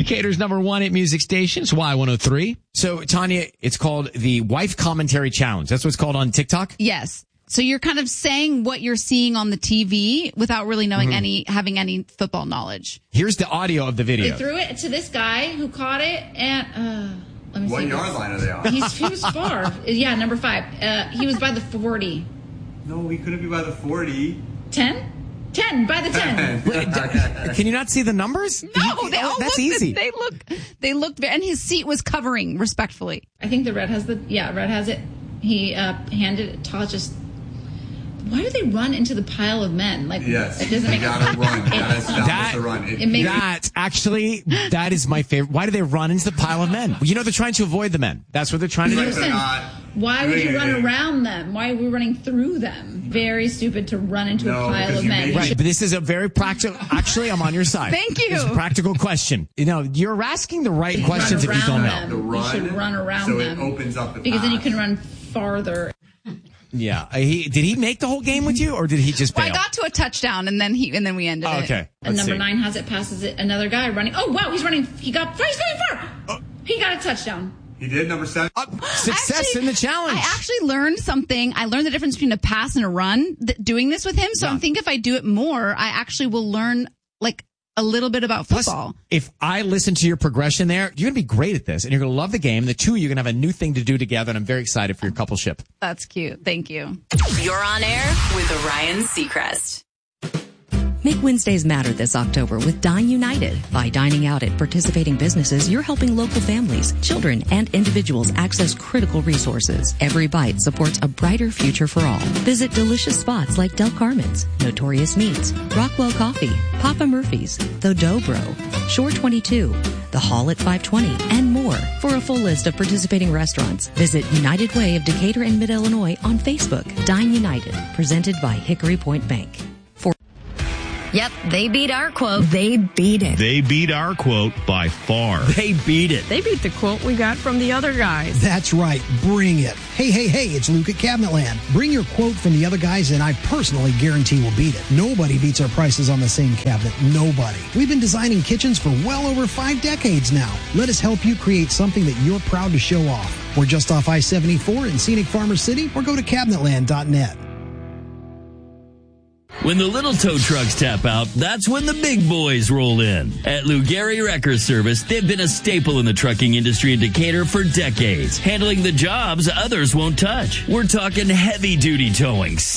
Decatur's #1 hit music station. It's Y103. So, Tanya, it's called the Wife Commentary Challenge. That's what it's called on TikTok? Yes. So you're kind of saying what you're seeing on the TV without really knowing having any football knowledge. Here's the audio of the video. They threw it to this guy who caught it, and let me see. What yard line are they on? He was far. Yeah, number 5. He was by the 40. No, he couldn't be by the 40. 10? 10, by the 10. Can you not see the numbers? No, they all that's look, easy. They looked, and his seat was covering respectfully. I think the red has red has it. He handed it. Todd just. Why do they run into the pile of men? Like, yes, it doesn't make gotta run. That is my favorite. Why do they run into the pile of men? You know, they're trying to avoid the men. That's what they're trying to do. Why would you run around them? Why are we running through them? Very stupid to run into a pile of men. Right, but this is a very practical. Actually, I'm on your side. Thank you. It's a practical question. You know, you're asking the right questions if you don't know. You should run around them. So it opens up the because path. then you can run farther. Yeah, did he make the whole game with you, or did he just bail? Well, I got to a touchdown, and then we ended it. Okay. And number 9 has it, passes it. Another guy running. Oh wow, he's running. He's going far. He got a touchdown. He did, number 7. Success in the challenge. I actually learned something. I learned the difference between a pass and a run doing this with him. So I think if I do it more, I actually will learn like a little bit about football. Plus, if I listen to your progression there, you're going to be great at this, and you're going to love the game. The two of you are going to have a new thing to do together, and I'm very excited for your coupleship. That's cute. Thank you. You're on air with Ryan Seacrest. Make Wednesdays matter this October with Dine United. By dining out at participating businesses, you're helping local families, children, and individuals access critical resources. Every bite supports a brighter future for all. Visit delicious spots like Del Carmen's, Notorious Meats, Rockwell Coffee, Papa Murphy's, The Dough Bro, Shore 22, The Hall at 520, and more. For a full list of participating restaurants, visit United Way of Decatur and Mid-Illinois on Facebook. Dine United, presented by Hickory Point Bank. Yep, they beat our quote. They beat it. They beat our quote by far. They beat it. They beat the quote we got from the other guys. That's right. Bring it. Hey, it's Luke at Cabinetland. Bring your quote from the other guys, and I personally guarantee we'll beat it. Nobody beats our prices on the same cabinet. Nobody. We've been designing kitchens for well over 5 decades now. Let us help you create something that you're proud to show off. We're just off I-74 in scenic Farmer City, or go to cabinetland.net. When the little tow trucks tap out, that's when the big boys roll in. At Lugari Wrecker Service, they've been a staple in the trucking industry in Decatur for decades, handling the jobs others won't touch. We're talking heavy-duty towing,